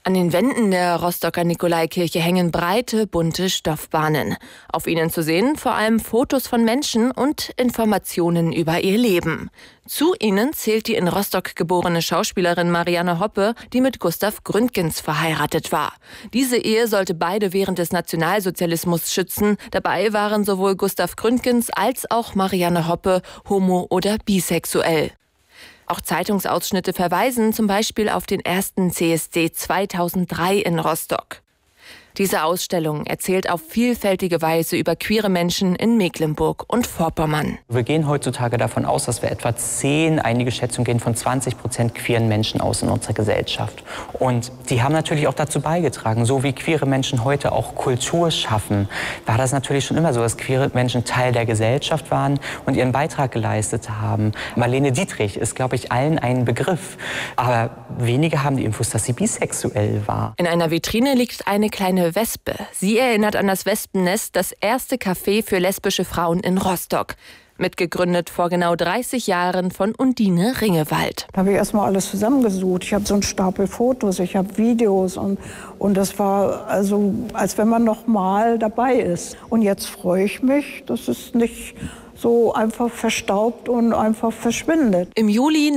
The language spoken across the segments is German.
An den Wänden der Rostocker Nikolaikirche hängen breite, bunte Stoffbahnen. Auf ihnen zu sehen vor allem Fotos von Menschen und Informationen über ihr Leben. Zu ihnen zählt die in Rostock geborene Schauspielerin Marianne Hoppe, die mit Gustav Gründgens verheiratet war. Diese Ehe sollte beide während des Nationalsozialismus schützen. Dabei waren sowohl Gustav Gründgens als auch Marianne Hoppe homo- oder bisexuell. Auch Zeitungsausschnitte verweisen zum Beispiel auf den ersten CSD 2003 in Rostock. Diese Ausstellung erzählt auf vielfältige Weise über queere Menschen in Mecklenburg und Vorpommern. Wir gehen heutzutage davon aus, dass wir etwa 10, einige Schätzungen gehen von 20% queeren Menschen aus in unserer Gesellschaft. Und die haben natürlich auch dazu beigetragen, so wie queere Menschen heute auch Kultur schaffen, war das natürlich schon immer so, dass queere Menschen Teil der Gesellschaft waren und ihren Beitrag geleistet haben. Marlene Dietrich ist, glaube ich, allen ein Begriff. Aber wenige haben die Infos, dass sie bisexuell war. In einer Vitrine liegt eine kleine Wespe. Sie erinnert an das Wespennest, das erste Café für lesbische Frauen in Rostock. Mitgegründet vor genau 30 Jahren von Undine Ringewald. Da habe ich erstmal alles zusammengesucht. Ich habe so einen Stapel Fotos, ich habe Videos und das war also, als wenn man noch mal dabei ist. Und jetzt freue ich mich, dass es nicht so einfach verstaubt und einfach verschwindet. Im Juli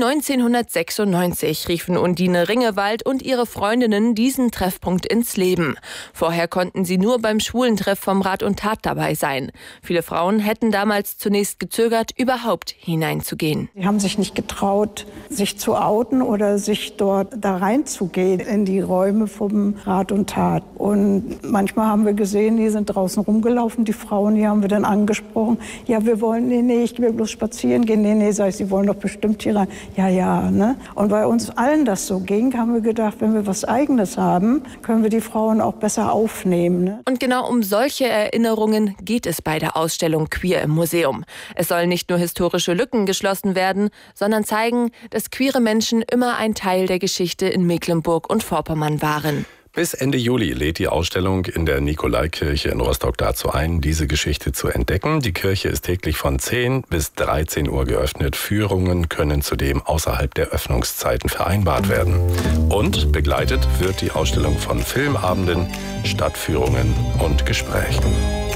1996 riefen Undine Ringewald und ihre Freundinnen diesen Treffpunkt ins Leben. Vorher konnten sie nur beim Schwulentreff vom Rat und Tat dabei sein. Viele Frauen hätten damals zunächst gezögert, überhaupt hineinzugehen. Sie haben sich nicht getraut, sich zu outen oder sich dort da reinzugehen in die Räume vom Rat und Tat. Und manchmal haben wir gesehen, die sind draußen rumgelaufen, die Frauen, die haben wir dann angesprochen. Ja, wir wollen, nee, ich will bloß spazieren gehen. Nee, sag ich, Sie wollen doch bestimmt hier rein. Ja, ne? Und weil uns allen das so ging, haben wir gedacht, wenn wir was Eigenes haben, können wir die Frauen auch besser aufnehmen. Ne? Und genau um solche Erinnerungen geht es bei der Ausstellung Queer im Museum. Es sollen nicht nur historische Lücken geschlossen werden, sondern zeigen, dass queere Menschen immer ein Teil der Geschichte in Mecklenburg und Vorpommern waren. Bis Ende Juli lädt die Ausstellung in der Nikolaikirche in Rostock dazu ein, diese Geschichte zu entdecken. Die Kirche ist täglich von 10 bis 13 Uhr geöffnet. Führungen können zudem außerhalb der Öffnungszeiten vereinbart werden. Und begleitet wird die Ausstellung von Filmabenden, Stadtführungen und Gesprächen.